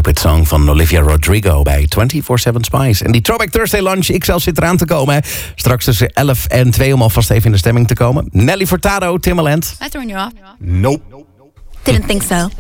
Cupid Song van Olivia Rodrigo bij 24/7 Spice. En die Throwback Thursday lunch XL zit eraan te komen. Hè. Straks tussen 11 en 2 om alvast even in de stemming te komen. Nelly Furtado, Timbaland. I throwing you off? Nope. Didn't think so.